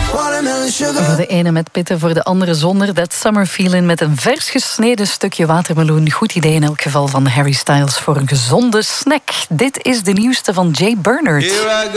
Voor de ene met pitten, voor de andere zonder. That Summer Feeling met een vers gesneden stukje watermeloen. Goed idee in elk geval van Harry Styles voor een gezonde snack. Dit is de nieuwste van Jay Bernard.